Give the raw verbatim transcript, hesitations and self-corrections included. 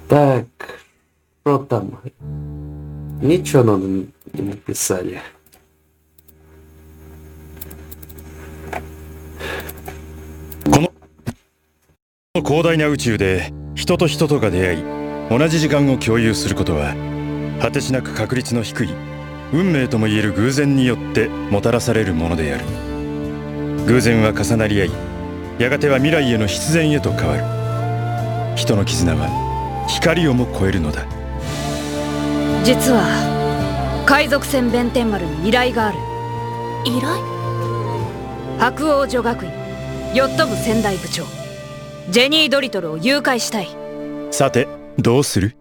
Так, что там? Ничего надо не написали. この広大な宇宙で人と人とが出会い同じ時間を共有することは果てしなく確率の低い運命ともいえる偶然によってもたらされるものである。偶然は重なり合いやがては未来への必然へと変わる。人の絆は光をも超えるのだ。 実は海賊船弁天丸に依頼がある。 依頼？ 白王女学院ヨット部先代部長ジェニー・ドリトルを誘拐したい。 さてどうする？